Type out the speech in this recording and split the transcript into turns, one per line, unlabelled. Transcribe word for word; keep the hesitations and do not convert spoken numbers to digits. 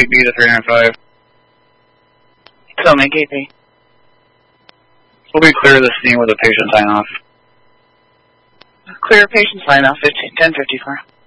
Gate B to three nine five.
Tell me, Gate B.
We'll be clear of the scene with a patient sign off.
Clear patient sign off, ten fifty-four.